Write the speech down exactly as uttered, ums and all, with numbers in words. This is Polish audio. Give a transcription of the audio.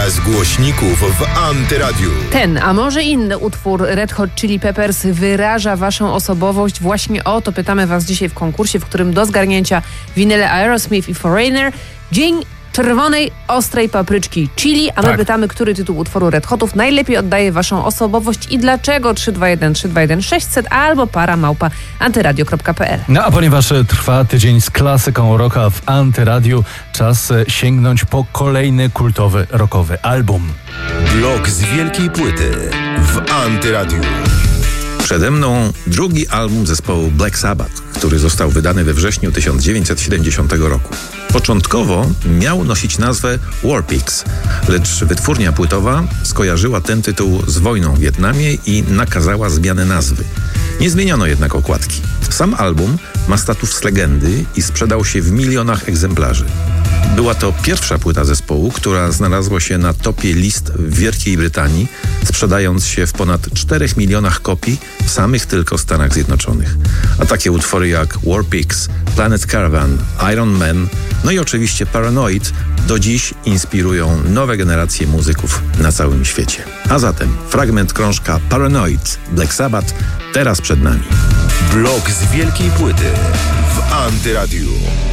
z głośników w Antyradiu. Ten, a może inny utwór Red Hot Chili Peppers wyraża waszą osobowość? Właśnie o to pytamy was dzisiaj w konkursie, w którym do zgarnięcia winyle Aerosmith i Foreigner. Dzień czerwonej, ostrej papryczki chili, a my tak. pytamy, który tytuł utworu Red Hotów najlepiej oddaje waszą osobowość i dlaczego. Trzy dwa jeden trzy dwa jeden sześć zero zero albo para małpa antyradio kropka p l. No a ponieważ trwa tydzień z klasyką rocka w Antyradiu, czas sięgnąć po kolejny kultowy rockowy album. Blok z wielkiej płyty w Antyradiu. Przede mną drugi album zespołu Black Sabbath, który został wydany we wrześniu tysiąc dziewięćset siedemdziesiątego roku. Początkowo miał nosić nazwę War Pigs, lecz wytwórnia płytowa skojarzyła ten tytuł z wojną w Wietnamie i nakazała zmianę nazwy. Nie zmieniono jednak okładki. Sam album ma status legendy i sprzedał się w milionach egzemplarzy. Była to pierwsza płyta zespołu, która znalazła się na topie list w Wielkiej Brytanii, sprzedając się w ponad czterech milionach kopii w samych tylko Stanach Zjednoczonych. A takie utwory jak War Pigs, Planet Caravan, Iron Man, no i oczywiście Paranoid do dziś inspirują nowe generacje muzyków na całym świecie. A zatem fragment krążka Paranoid Black Sabbath teraz przed nami. Blok z wielkiej płyty w Antyradiu.